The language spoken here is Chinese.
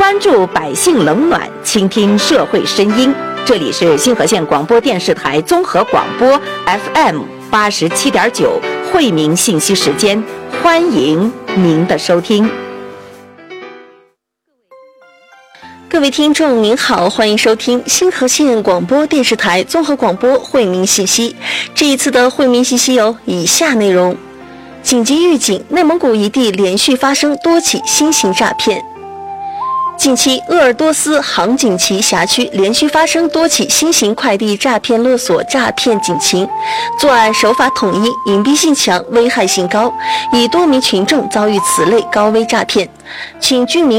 关注百姓冷暖，倾听社会声音。这里是新河县广播电视台综合广播 FM87.9惠民信息时间，欢迎您的收听。 各位听众您好，欢迎收听新河县广播电视台综合广播惠民信息。这一次的惠民信息有以下内容：紧急预警，内蒙古一地连续发生多起新型诈骗。近期，鄂尔多斯杭锦旗辖区连续发生多起新型快递诈骗勒索诈骗警情，作案手法统一，隐蔽性强，危害性高，已多名群众遭遇此类高危诈骗，请居民